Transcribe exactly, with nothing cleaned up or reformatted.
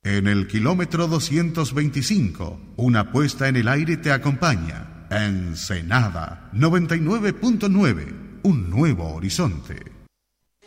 En el kilómetro doscientos veinticinco, una puesta en el aire te acompaña. Ensenada noventa y nueve punto nueve, un nuevo horizonte.